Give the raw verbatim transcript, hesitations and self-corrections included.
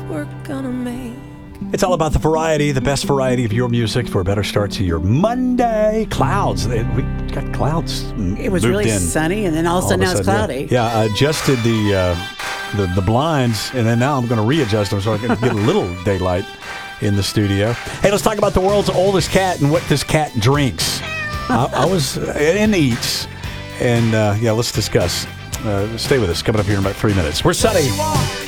we're gonna make. It's all about the variety, the best variety of your music for a better start to your Monday. Clouds. It, we got clouds. It was moved really in. sunny, and then all of a All sudden of now a it's sudden, cloudy. Yeah, yeah I adjusted the, uh, the the blinds, and then now I'm going to readjust them so I can get a little daylight in the studio. Hey, let's talk about the world's oldest cat and what this cat drinks. I, I was and eats, and uh, yeah, let's discuss. Uh, stay with us. Coming up here in about three minutes. We're Sunny.